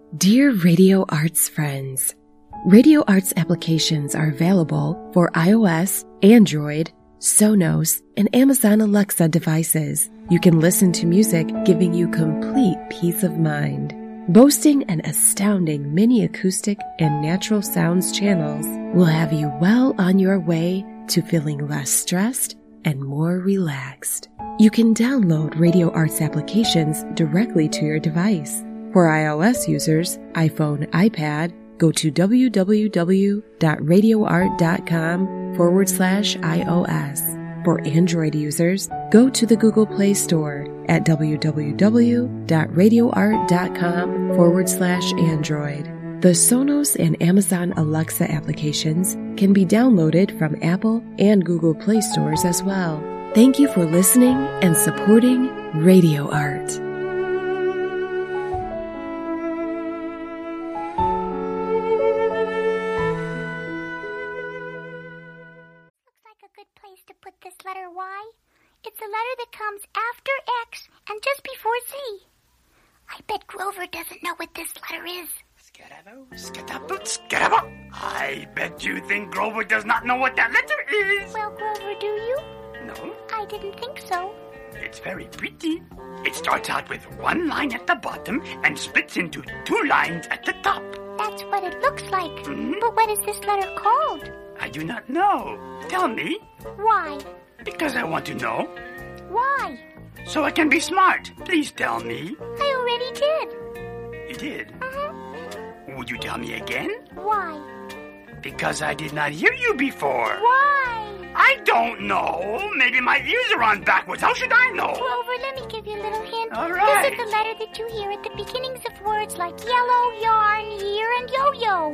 Dear Radio Arts friends, Radio Arts applications are available for iOS, Android, Sonos, and Amazon Alexa devices. You can listen to music giving you complete peace of mind. Boasting an astounding mini acoustic and natural sounds channels will have you well on your way to feeling less stressed and more relaxed. You can download Radio Arts applications directly to your device. For iOS users, iPhone, iPad, go to www.radioart.com/iOS. For Android users, go to the Google Play Store at www.radioart.com/Android. The Sonos and Amazon Alexa applications can be downloaded from Apple and Google Play Stores as well. Thank you for listening and supporting Radio Art. It's a letter that comes after X and just before Z. I bet Grover doesn't know what this letter is. I bet you think Grover does not know what that letter is. Well, Grover, do you? No. I didn't think so. It's very pretty. It starts out with one line at the bottom and splits into two lines at the top. That's what it looks like. Mm-hmm. But what is this letter called? I do not know. Tell me. Why? Because I want to know. Why? So I can be smart. Please tell me. I already did. You did? Uh-huh. Would you tell me again? Why? Because I did not hear you before. Why? I don't know. Maybe my ears are on backwards. How should I know? Grover, let me give you a little hint. All right. This is the letter that you hear at the beginnings of words like yellow, yarn, year, and yo-yo.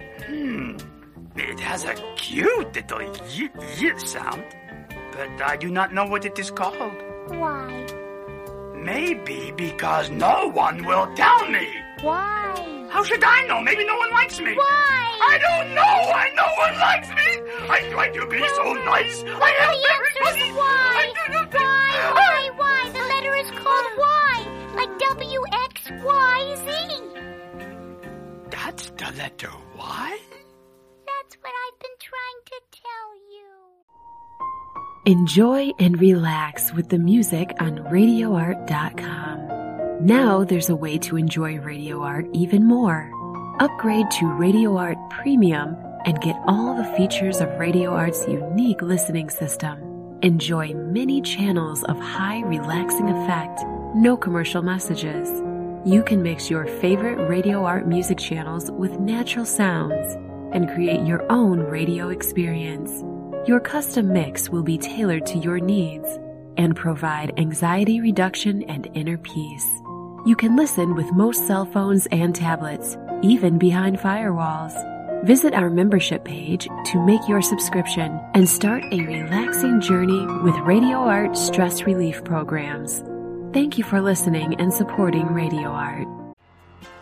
It has a cute little y sound, but I do not know what it is called. Why? Maybe because no one will tell me. Why? How should I know? Maybe no one likes me. Why? I don't know why no one likes me. I try to be so nice. I help everybody. Why? I do not Why? The letter is called Y, like WXYZ. That's the letter Y? That's what I've been trying to tell you. Enjoy and relax with the music on RadioArt.com. Now there's a way to enjoy Radio Art even more. Upgrade to Radio Art Premium and get all the features of Radio Art's unique listening system. Enjoy many channels of high relaxing effect, no commercial messages. You can mix your favorite Radio Art music channels with natural sounds and create your own radio experience. Your custom mix will be tailored to your needs and provide anxiety reduction and inner peace. You can listen with most cell phones and tablets, even behind firewalls. Visit our membership page to make your subscription and start a relaxing journey with Radio Art stress relief programs. Thank you for listening and supporting Radio Art.